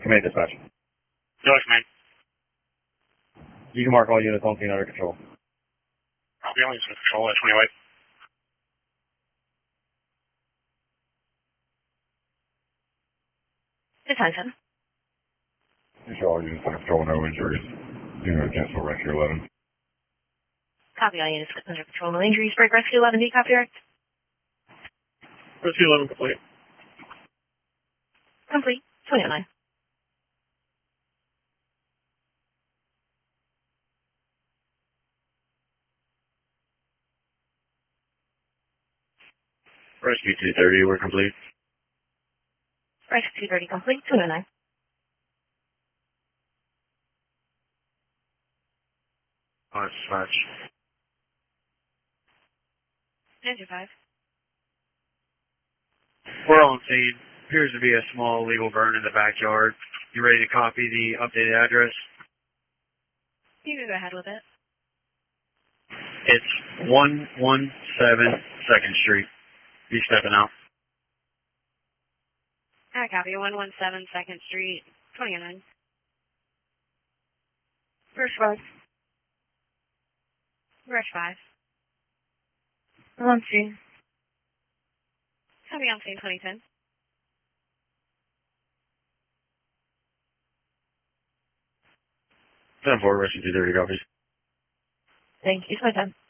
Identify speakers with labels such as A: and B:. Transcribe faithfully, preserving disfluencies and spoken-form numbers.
A: Command dispatch.
B: Yes, man.
A: You can mark all units on scene under control.
B: Copy, all units under control at twenty-eight.
C: Detention.
A: You show all units under control, no injuries. Do not cancel Rescue eleven.
C: Copy, all units under control, no injuries. Break Rescue eleven, do you copy, Eric?
B: Rescue eleven complete.
C: Complete. twenty-nine.
B: Rescue two thirty, we're complete.
C: Rescue two thirty complete. two oh nine.
B: Oh, dispatch.
C: Engine five.
B: We're on scene. Appears to be a small illegal burn in the backyard. You ready to copy the updated address?
C: You can go ahead with it.
B: It's one one seven second Street. You stepping out?
C: I copy. one one seven second Street. twenty oh nine. Rush five. Rush five. On scene. Copy on scene twenty ten.
B: ten four, Rescue two thirty copies.
C: Thank you. twenty ten.